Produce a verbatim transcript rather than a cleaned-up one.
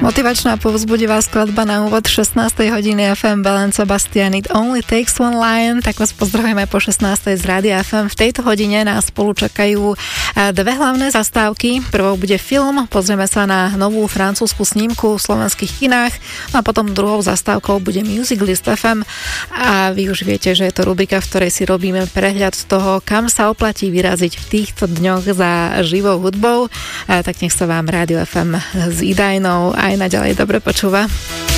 Motivačná povzbudivá skladba na úvod šestnástej hodiny ef em Belen Sebastian It Only Takes One Lion. Tak vás pozdravujeme po šestnástej z Rádia ef em. V tejto hodine nás spolu čakajú dve hlavné zastávky. Prvou bude film, pozrieme sa na novú francúzsku snímku v slovenských kinách, a potom druhou zastávkou bude Music List ef em. A vy už viete, že je to rubrika, v ktorej si robíme prehľad toho, kam sa oplatí vyraziť v týchto dňoch za živou hudbou. A tak nech sa vám Rádio ef em s Idajnou aj naďalej dobre počúva.